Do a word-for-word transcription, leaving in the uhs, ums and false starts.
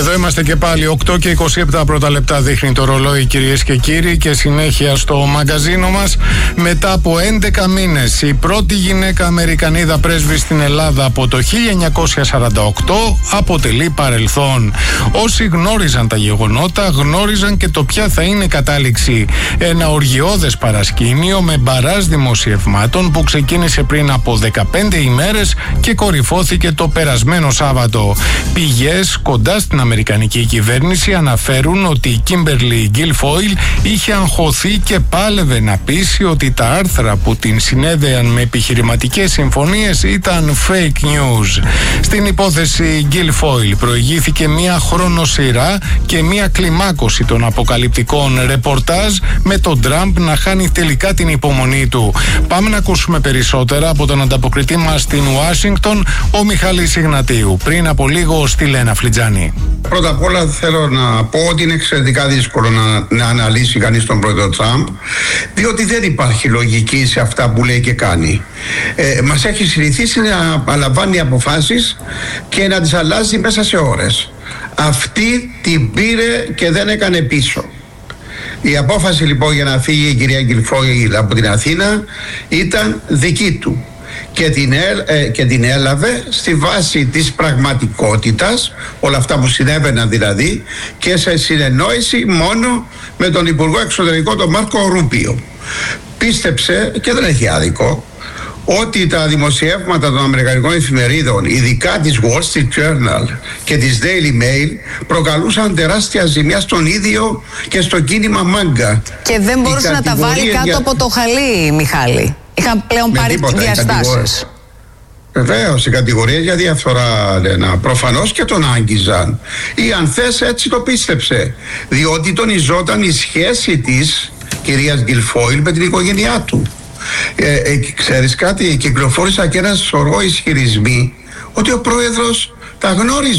Εδώ είμαστε και πάλι, οκτώ και είκοσι επτά πρώτα λεπτά δείχνει το ρολόι, κυρίες και κύριοι, και συνέχεια στο μαγκαζίνο μας. Μετά από έντεκα μήνες, η πρώτη γυναίκα Αμερικανίδα πρέσβη στην Ελλάδα από το χίλια εννιακόσια σαράντα οκτώ αποτελεί παρελθόν. Όσοι γνώριζαν τα γεγονότα γνώριζαν και το ποια θα είναι η κατάληξη. Ένα οργιώδες παρασκήνιο με μπαράζ δημοσιευμάτων που ξεκίνησε πριν από δεκαπέντε ημέρες και κορυφώθηκε το περασμένο Σάββατο. Πηγές κοντά στην Αμερικανική κυβέρνηση αναφέρουν ότι η Κίμπερλι Γκίλφόιλ είχε αγχωθεί και πάλευε να πείσει ότι τα άρθρα που την συνέδεαν με επιχειρηματικές συμφωνίες ήταν fake news. Στην υπόθεση Γκίλφόιλ προηγήθηκε μια χρονοσυρά και μια κλιμάκωση των αποκαλυπτικών ρεπορτάζ με τον Τραμπ να χάνει τελικά την υπομονή του. Πάμε να ακούσουμε περισσότερα από τον ανταποκριτή μας στην Ουάσιγκτον, ο Μιχάλης Ιγνατίου, πριν από λίγο στη Λένα Φλιτζάνη. Πρώτα απ' όλα θέλω να πω ότι είναι εξαιρετικά δύσκολο να, να αναλύσει κανείς τον πρόεδρο Τραμπ, διότι δεν υπάρχει λογική σε αυτά που λέει και κάνει. Ε, μας έχει συνηθίσει να λαμβάνει αποφάσεις και να τις αλλάζει μέσα σε ώρες. Αυτή την πήρε και δεν έκανε πίσω. Η απόφαση λοιπόν για να φύγει η κυρία Γκίλφόιλ από την Αθήνα ήταν δική του και την, ε, και την έλαβε στη βάση της πραγματικότητας, όλα αυτά που συνέβαιναν δηλαδή, και σε συνεννόηση μόνο με τον Υπουργό Εξωτερικών, τον Μάρκο Ρούπιο. Πίστεψε, και δεν έχει άδικο, ότι τα δημοσιεύματα των Αμερικανικών εφημερίδων, ειδικά της Wall Street Journal και της Daily Mail, προκαλούσαν τεράστια ζημιά στον ίδιο και στο κίνημα μάγκα. Και δεν μπορούσε να τα βάλει κάτω για... από το χαλί, Μιχάλη. Είχαν πλέον με πάρει τίποτα, διαστάσεις. Βεβαίως, οι κατηγορίες για διαφθορά, Λένα, προφανώς και τον άγγιζαν. Ή αν θες, έτσι το πίστεψε. Διότι τονιζόταν η σχέση της κυρίας Γκίλφόιλ με την οικογένειά του. Ε, ε, ξέρεις κάτι, κυκλοφόρησα και ένα σωρό ισχυρισμοί ότι ο πρόεδρος τα γνώριζε.